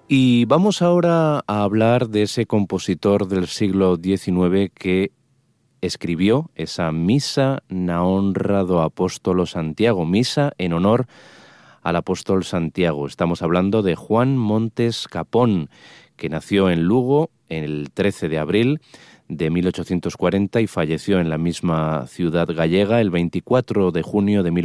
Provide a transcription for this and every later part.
Y vamos ahora a hablar de ese compositor del siglo XIX que escribió esa Misa na honra do apóstolo Santiago, misa en honor al apóstol Santiago. Estamos hablando de Juan Montes Capón, que nació en Lugo el 13 de abril de 1840 y falleció en la misma ciudad gallega el 24 de junio de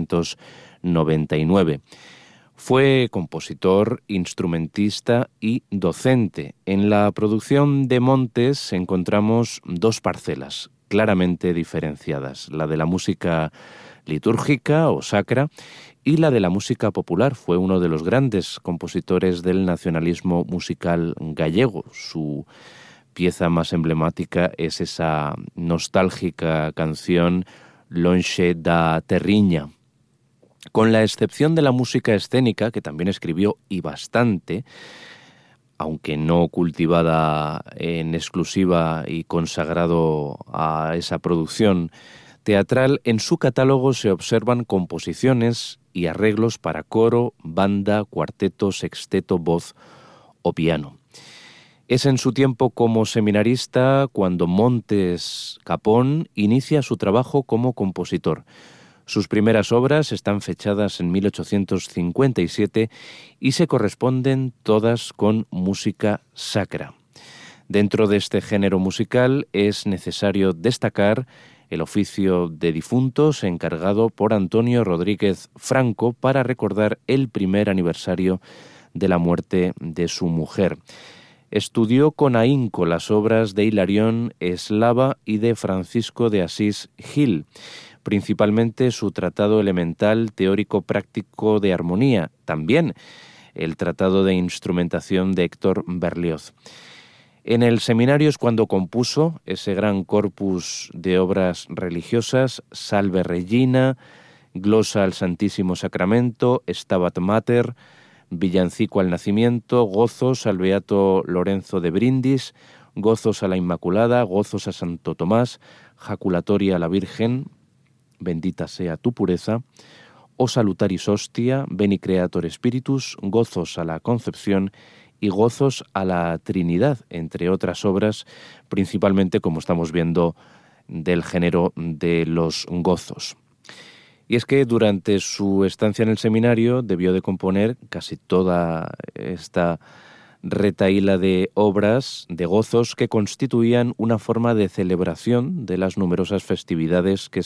1899. Fue compositor, instrumentista y docente. En la producción de Montes encontramos dos parcelas claramente diferenciadas, la de la música litúrgica o sacra y la de la música popular. Fue uno de los grandes compositores del nacionalismo musical gallego. Su pieza más emblemática es esa nostálgica canción Lonxe da Terriña. Con la excepción de la música escénica, que también escribió y bastante, aunque no cultivada en exclusiva y consagrado a esa producción teatral, en su catálogo se observan composiciones y arreglos para coro, banda, cuarteto, sexteto, voz o piano. Es en su tiempo como seminarista cuando Montes Capón inicia su trabajo como compositor. Sus primeras obras están fechadas en 1857 y se corresponden todas con música sacra. Dentro de este género musical es necesario destacar el oficio de difuntos encargado por Antonio Rodríguez Franco para recordar el primer aniversario de la muerte de su mujer. Estudió con ahínco las obras de Hilarión Eslava y de Francisco de Asís Gil, principalmente su tratado elemental teórico práctico de armonía, también el tratado de instrumentación de Héctor Berlioz. En el seminario es cuando compuso ese gran corpus de obras religiosas, Salve Regina, Glosa al Santísimo Sacramento, Stabat Mater, Villancico al Nacimiento, Gozos al Beato Lorenzo de Brindis, Gozos a la Inmaculada, Gozos a Santo Tomás, Jaculatoria a la Virgen, Bendita sea tu pureza, O Salutaris Hostia, Beni Creator Spiritus, Gozos a la Concepción y Gozos a la Trinidad, entre otras obras, principalmente, como estamos viendo, del género de los gozos. Y es que durante su estancia en el seminario debió de componer casi toda esta retahíla de obras, de gozos, que constituían una forma de celebración de las numerosas festividades que